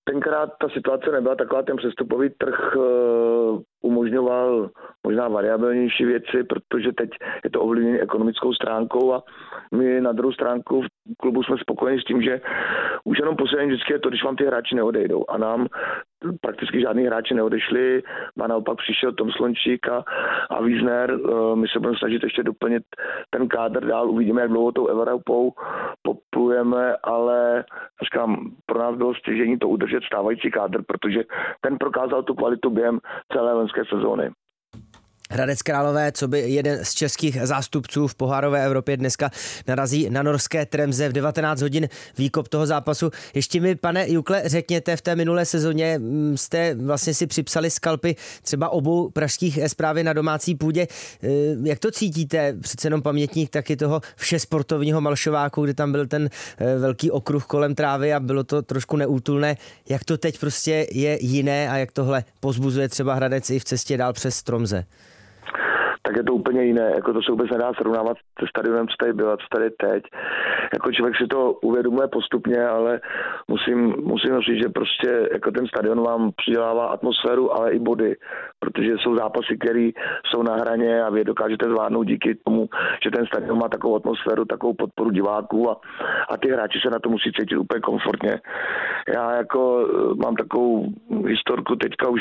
tenkrát ta situace nebyla taková, ten přestupový trh umožňoval možná variabilnější věci, protože teď je to ovlivněné ekonomickou stránkou a my na druhou stránku v klubu jsme spokojeni s tím, že už jenom poslední vždycky je to, když vám ty hráči neodejdou a nám prakticky žádný hráči neodešli, a naopak přišel Tom Slončík a Wiesner. My se budeme snažit ještě doplnit ten kádr dál, uvidíme, jak dlouho tou Evropou poplujeme, ale říkám, pro nás bylo stěžení to udržet stávající kádr, protože ten prokázal tu kvalitu během celé loňské sezóny. Hradec Králové, co by jeden z českých zástupců v pohárové Evropě dneska narazí na norské Tremze v 19 hodin výkop toho zápasu. Ještě mi, pane Jukle, řekněte, v té minulé sezóně jste vlastně si připsali skalpy třeba obou pražských Zprávy na domácí půdě. Jak to cítíte? Přece jenom pamětník taky toho všesportovního Malšováku, kde tam byl ten velký okruh kolem trávy a bylo to trošku neútulné. Jak to teď prostě je jiné a jak tohle pozbuzuje třeba Hradec i v cestě dál přes Tromze? Tak je to úplně jiné, jako to se vůbec nedá srovnávat se stadionem, co tady bylo, co tady teď. Jako člověk si to uvědomuje postupně, ale musím říct, že prostě jako ten stadion vám přidělává atmosféru, ale i body, protože jsou zápasy, které jsou na hraně a vy dokážete zvládnout díky tomu, že ten stadion má takovou atmosféru, takovou podporu diváků a ty hráči se na to musí cítit úplně komfortně. Já jako mám takovou historku,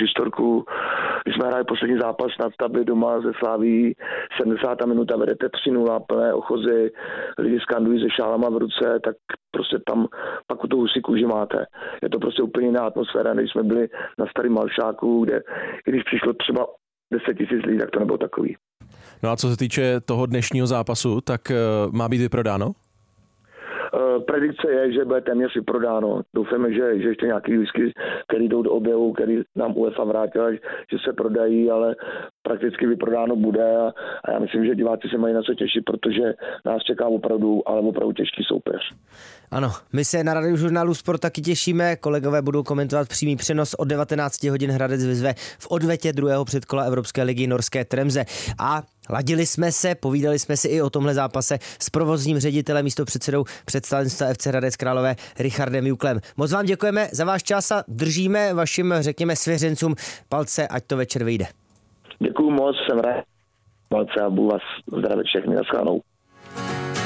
když jsme hráli poslední zápas nad Staby doma ze Slaví, 70. minuta vedete 3-0, plné ochozy, lidi skandují se šálama v ruce, tak prostě tam pak u toho husí kůži máte. Je to prostě úplně jiná atmosféra, než jsme byli na starém Malšáku, kde když přišlo třeba 10 000 lidí, tak to nebylo takový. No a co se týče toho dnešního zápasu, tak má být vyprodáno? Predikce je, že bude téměř vyprodáno. Doufáme, že ještě nějaký whisky, který jdou do oběhu, který nám UEFA vrátila, že se prodají, ale prakticky vyprodáno bude a já myslím, že diváci se mají na co těšit, protože nás čeká opravdu těžký soupeř. Ano, my se na Radiožurnálu Sport taky těšíme, kolegové budou komentovat přímý přenos od 19 hodin. Hradec vyzve v odvetě druhého předkola Evropské ligy norské Tremze. A ladili jsme se, povídali jsme si i o tomhle zápase s provozním ředitelem, místopředsedou představenstva FC Hradec Králové Richardem Juklem. Moc vám děkujeme za váš čas a držíme vašim, řekněme, svěřencům palce, ať to večer vyjde. Děkuju moc, jsem rád. Palce a budu vás zdravit všechny, naschledanou.